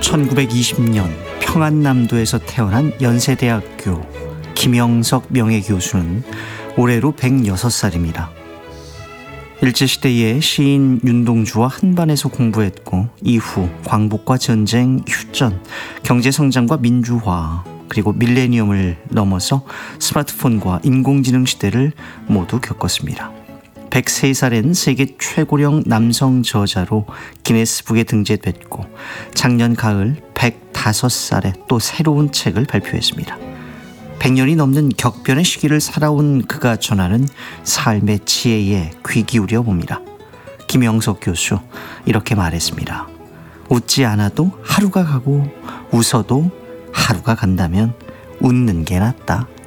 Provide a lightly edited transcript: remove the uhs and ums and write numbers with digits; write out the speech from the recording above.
1920년 평안남도에서 태어난 연세대학교 김영석 명예교수는 올해로 106살입니다. 일제시대에 시인 윤동주와 한반에서 공부했고 이후 광복과 전쟁, 휴전, 경제성장과 민주화, 그리고 밀레니엄을 넘어서 스마트폰과 인공지능 시대를 모두 겪었습니다. 103살엔 세계 최고령 남성 저자로 기네스북에 등재됐고 작년 가을 105살에 또 새로운 책을 발표했습니다. 100년이 넘는 격변의 시기를 살아온 그가 전하는 삶의 지혜에 귀 기울여 봅니다. 김영석 교수 이렇게 말했습니다. 웃지 않아도 하루가 가고 웃어도 하루가 간다면 웃는 게 낫다.